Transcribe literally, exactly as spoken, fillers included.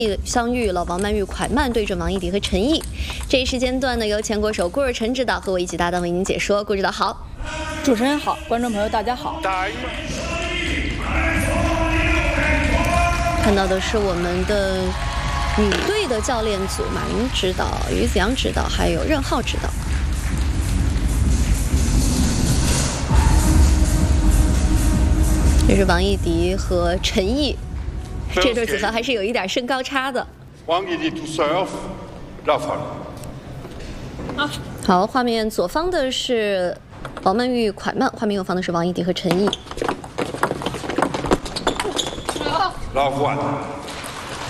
相遇了，王曼玉蒯曼对阵王艺迪和陈毅。这一时间段呢，由前国手顾尔辰指导和我一起搭档为您解说。顾指导好， 主持人好，观众朋友大家好。 看到的是我们的女队的教练组，马云指导、于子阳指导，还有任浩指导。这是王艺迪和陈毅。 这对组合还是有一点身高差的。 王艺迪 to serve， Rafael。 好，画面左方的是王曼玉、蒯曼，画面右方的是王艺迪和陈毅。 Rafael。